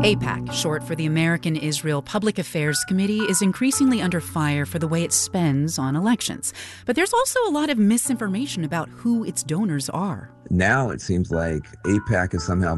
AIPAC, short for the American Israel Public Affairs Committee, is increasingly under fire for the way it spends on elections. But there's also a lot of misinformation about who its donors are. Now it seems like AIPAC is somehow